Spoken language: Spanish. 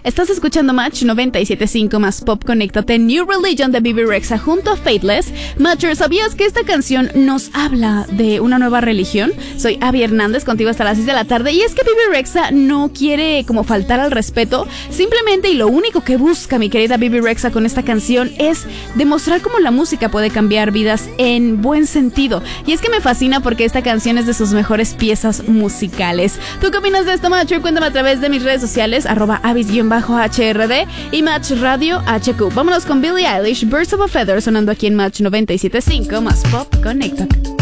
Estás escuchando Match 97.5 más Pop. Conéctate. New Religion de Bebe Rexha junto a Faithless. Matcher, ¿sabías que esta canción nos habla de una nueva religión? Soy Abby Hernández, contigo hasta las 6 de la tarde. Y es que Bebe Rexha no quiere como faltar al respeto. Simplemente, y lo único que busca mi querida Bebe Rexha con esta canción es demostrar cómo la música puede cambiar vidas en buen sentido. Y es que me fascina porque esta canción es de sus mejores piezas musicales. ¿Tú qué opinas de esto, Matcher? Cuéntame a través de mis redes sociales, @abis_HRD y Match Radio HQ. Vámonos con Billie Eilish, Birds of a Feather, sonando aquí en Match 97.5 más Pop. Conéctate.